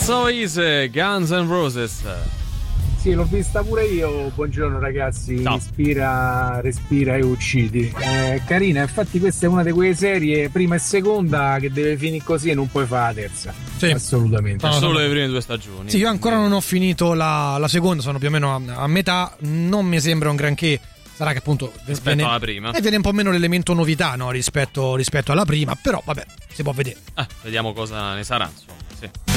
So Easy, Guns N' Roses. Sì, l'ho vista pure io. Buongiorno ragazzi. Ciao. Ispira, respira e uccidi. Carina, infatti questa è una di quelle serie prima e seconda che deve finire così e non puoi fare la terza. Sì. Assolutamente. No, solo le prime 2 stagioni. Sì, io ancora non ho finito la seconda, sono più o meno a metà. Non mi sembra un granché. Sarà che appunto rispetto alla prima. Viene un po' meno l'elemento novità, no? rispetto alla prima, però vabbè, si può vedere. Vediamo cosa ne sarà, insomma, sì.